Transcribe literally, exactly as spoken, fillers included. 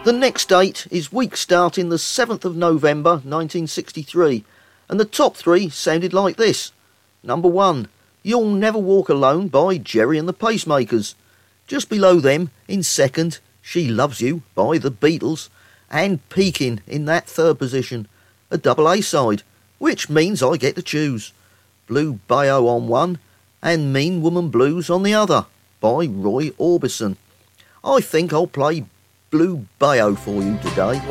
The next date is week starting the seventh of November nineteen sixty-three, and the top three sounded like this. Number one, You'll Never Walk Alone by Gerry and the Pacemakers. Just below them, in second, She Loves You by the Beatles, and peaking in that third position, a double A-side, which means I get to choose. Blue Bayou on one, and Mean Woman Blues on the other, by Roy Orbison. I think I'll play Blue Bayou for you today.